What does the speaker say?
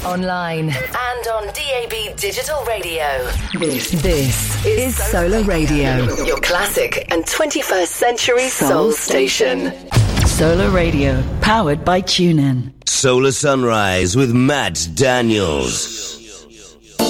online, and on DAB Digital Radio. This is Solar Radio, your classic and 21st century soul station. Solar Radio, powered by TuneIn. Solar Sunrise with Matt Daniels.